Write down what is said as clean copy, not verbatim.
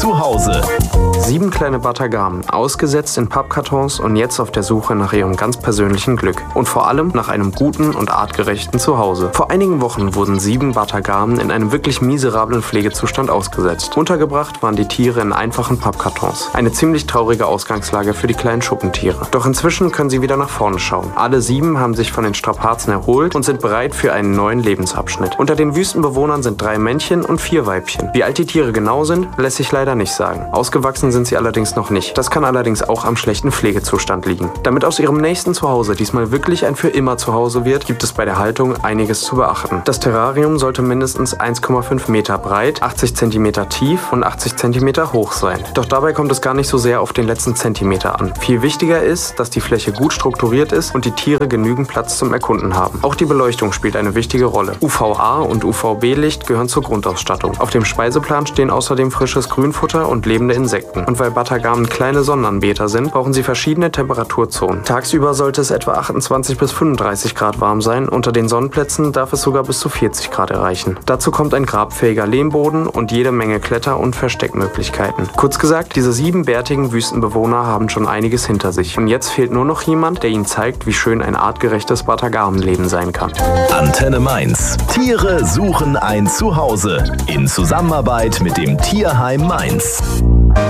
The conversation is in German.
Zuhause. 7 kleine Batagamen, ausgesetzt in Pappkartons und jetzt auf der Suche nach ihrem ganz persönlichen Glück. Und vor allem nach einem guten und artgerechten Zuhause. Vor einigen Wochen wurden 7 Batagamen in einem wirklich miserablen Pflegezustand ausgesetzt. Untergebracht waren die Tiere in einfachen Pappkartons. Eine ziemlich traurige Ausgangslage für die kleinen Schuppentiere. Doch inzwischen können sie wieder nach vorne schauen. Alle 7 haben sich von den Strapazen erholt und sind bereit für einen neuen Lebensabschnitt. Unter den Wüstenbewohnern sind 3 Männchen und 4 Weibchen. Wie alt die Tiere genau sind, lässt sich leider nicht sagen. Ausgewachsen sind sie allerdings noch nicht. Das kann allerdings auch am schlechten Pflegezustand liegen. Damit aus ihrem nächsten Zuhause diesmal wirklich ein für immer Zuhause wird, gibt es bei der Haltung einiges zu beachten. Das Terrarium sollte mindestens 1,5 Meter breit, 80 cm tief und 80 cm hoch sein. Doch dabei kommt es gar nicht so sehr auf den letzten Zentimeter an. Viel wichtiger ist, dass die Fläche gut strukturiert ist und die Tiere genügend Platz zum Erkunden haben. Auch die Beleuchtung spielt eine wichtige Rolle. UVA und UVB-Licht gehören zur Grundausstattung. Auf dem Speiseplan stehen außerdem frisches Grünfutter und lebende Insekten. Und weil Batagamen kleine Sonnenanbeter sind, brauchen sie verschiedene Temperaturzonen. Tagsüber sollte es etwa 28 bis 35 Grad warm sein, unter den Sonnenplätzen darf es sogar bis zu 40 Grad erreichen. Dazu kommt ein grabfähiger Lehmboden und jede Menge Kletter- und Versteckmöglichkeiten. Kurz gesagt, diese 7 bärtigen Wüstenbewohner haben schon einiges hinter sich. Und jetzt fehlt nur noch jemand, der ihnen zeigt, wie schön ein artgerechtes Batagamenleben sein kann. Antenne Mainz. Tiere suchen ein Zuhause. In Zusammenarbeit mit dem Tierheim Mainz.